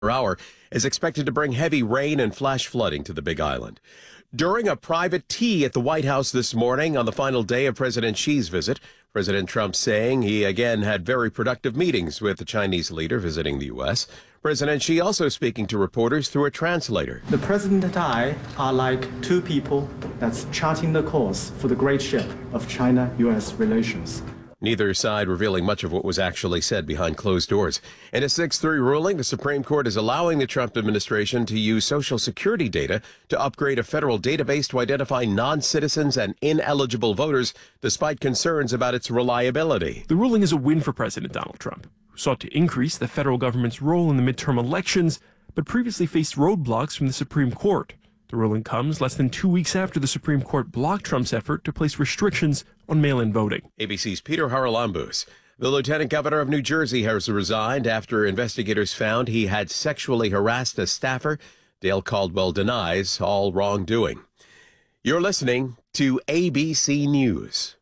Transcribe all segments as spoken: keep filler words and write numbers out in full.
per hour is expected to bring heavy rain and flash flooding to the Big Island. During a private tea at the White House this morning on the final day of President Xi's visit, President Trump saying he again had very productive meetings with the Chinese leader visiting the U S. President Xi also speaking to reporters through a translator. The president and I are like two people that's charting the course for the great ship of China-U S relations. Neither side revealing much of what was actually said behind closed doors. In a six three ruling, the Supreme Court is allowing the Trump administration to use Social Security data to upgrade a federal database to identify non-citizens and ineligible voters, despite concerns about its reliability. The ruling is a win for President Donald Trump, who sought to increase the federal government's role in the midterm elections, but previously faced roadblocks from the Supreme Court. The ruling comes less than two weeks after the Supreme Court blocked Trump's effort to place restrictions on mail-in voting. A B C's Peter Haralambous. The lieutenant governor of New Jersey has resigned after investigators found he had sexually harassed a staffer. Dale Caldwell denies all wrongdoing. You're listening to A B C News.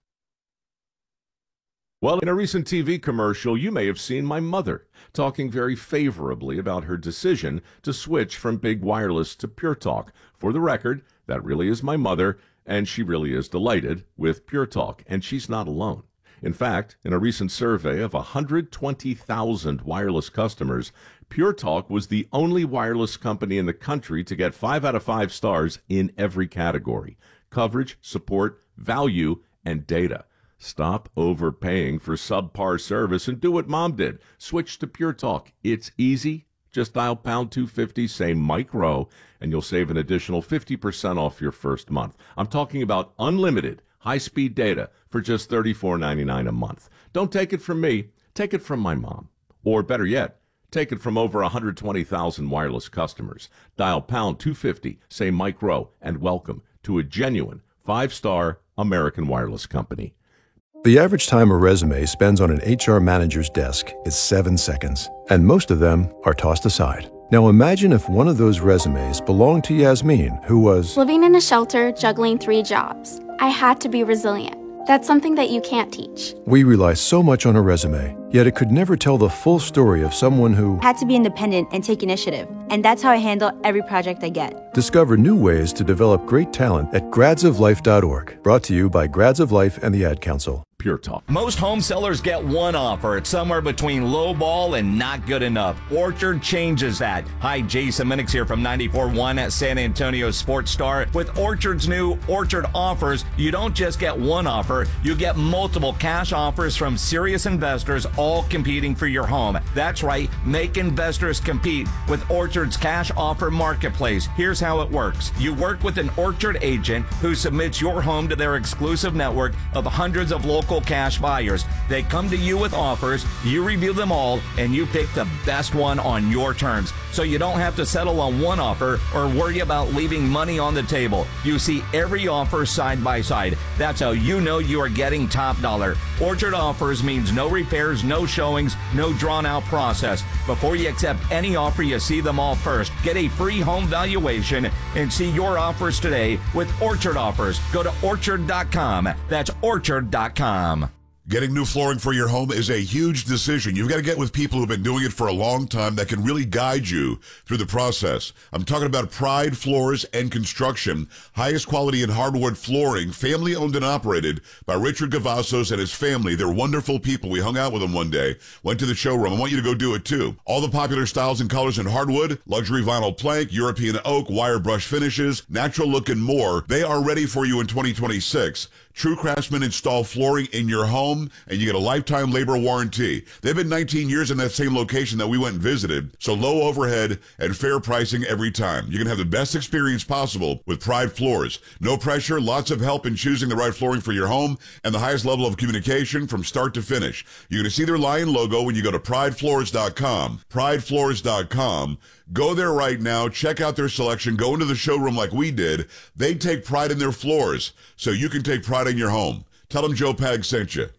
Well, in a recent T V commercial, you may have seen my mother talking very favorably about her decision to switch from big wireless to Pure Talk. For the record, that really is my mother, and she really is delighted with Pure Talk, and she's not alone. In fact, in a recent survey of one hundred twenty thousand wireless customers, Pure Talk was the only wireless company in the country to get five out of five stars in every category: coverage, support, value, and data. Stop overpaying for subpar service and do what Mom did. Switch to Pure Talk. It's easy. Just dial pound two fifty, say Mike Rowe, and you'll save an additional fifty percent off your first month. I'm talking about unlimited high-speed data for just thirty-four ninety-nine a month. Don't take it from me. Take it from my mom. Or better yet, take it from over one hundred twenty thousand wireless customers. Dial pound two fifty, say Mike Rowe, and welcome to a genuine five-star American wireless company. The average time a resume spends on an H R manager's desk is seven seconds, and most of them are tossed aside. Now imagine if one of those resumes belonged to Yasmin, who was living in a shelter, juggling three jobs. I had to be resilient. That's something that you can't teach. We rely so much on a resume, yet it could never tell the full story of someone who had to be independent and take initiative. And that's how I handle every project I get. Discover new ways to develop great talent at grads of life dot org. Brought to you by Grads of Life and the Ad Council. Pure Talk. Most home sellers get one offer. It's somewhere between low ball and not good enough. Orchard changes that. Hi, Jason Minix here from ninety-four point one at San Antonio Sports Star. With Orchard's new Orchard offers, you don't just get one offer, you get multiple cash offers from serious investors, all competing for your home. That's right, make investors compete with Orchard's cash offer marketplace. Here's how it works. You work with an Orchard agent who submits your home to their exclusive network of hundreds of local cash buyers. They come to you with offers, you review them all, and you pick the best one on your terms. So you don't have to settle on one offer or worry about leaving money on the table. You see every offer side by side. That's how you know you are getting top dollar. Orchard offers means no repairs, no showings, no drawn out process. Before you accept any offer, you see them all first. Get a free home valuation and see your offers today with Orchard offers. Go to orchard dot com. That's orchard dot com. Getting new flooring for your home is a huge decision. You've got to get with people who've been doing it for a long time that can really guide you through the process. I'm talking about Pride Floors and Construction, highest quality in hardwood flooring, family owned and operated by Richard Gavassos and his family. They're wonderful people. We hung out with them one day, went to the showroom. I want you to go do it too. All the popular styles and colors in hardwood, luxury vinyl plank, European oak, wire brush finishes, natural look and more. They are ready for you in twenty twenty-six. True Craftsmen install flooring in your home, and you get a lifetime labor warranty. They've been nineteen years in that same location that we went and visited, so low overhead and fair pricing every time. You can have the best experience possible with Pride Floors. No pressure, lots of help in choosing the right flooring for your home, and the highest level of communication from start to finish. You're going to see their lion logo when you go to pride floors dot com. pride floors dot com. Go there right now, check out their selection, go into the showroom like we did. They take pride in their floors, so you can take pride in your home. Tell them Joe Pag sent you.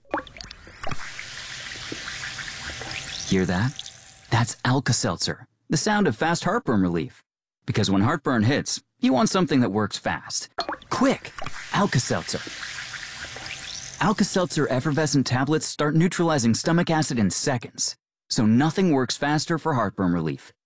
Hear that? That's Alka-Seltzer, the sound of fast heartburn relief. Because when heartburn hits, you want something that works fast. Quick! Alka-Seltzer. Alka-Seltzer effervescent tablets start neutralizing stomach acid in seconds. So nothing works faster for heartburn relief.